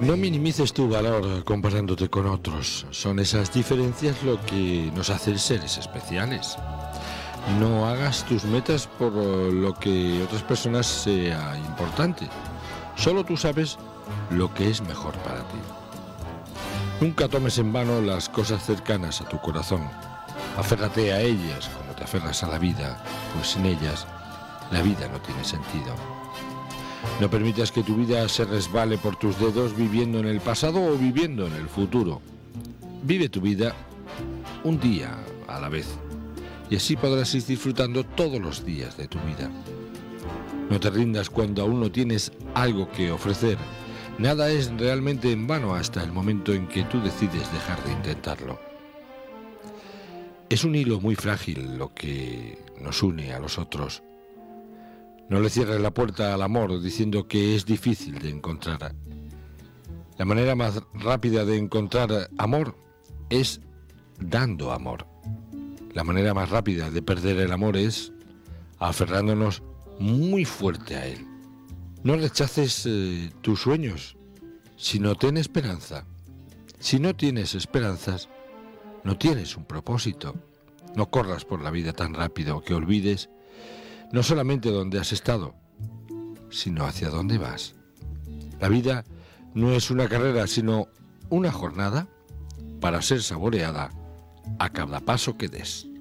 No minimices tu valor comparándote con otros. Son esas diferencias lo que nos hacen seres especiales. No hagas tus metas por lo que otras personas sea importante. Solo tú sabes lo que es mejor para ti. Nunca tomes en vano las cosas cercanas a tu corazón. Aférrate a ellas como te aferras a la vida, pues sin ellas la vida no tiene sentido. No permitas que tu vida se resbale por tus dedos viviendo en el pasado o viviendo en el futuro. Vive tu vida un día a la vez y así podrás ir disfrutando todos los días de tu vida. No te rindas cuando aún no tienes algo que ofrecer. Nada es realmente en vano hasta el momento en que tú decides dejar de intentarlo. Es un hilo muy frágil lo que nos une a los otros. No le cierres la puerta al amor diciendo que es difícil de encontrar. La manera más rápida de encontrar amor es dando amor. La manera más rápida de perder el amor es aferrándonos muy fuerte a él. No rechaces tus sueños, sino ten esperanza. Si no tienes esperanzas, no tienes un propósito. No corras por la vida tan rápido que olvides no solamente dónde has estado, sino hacia dónde vas. La vida no es una carrera, sino una jornada para ser saboreada a cada paso que des.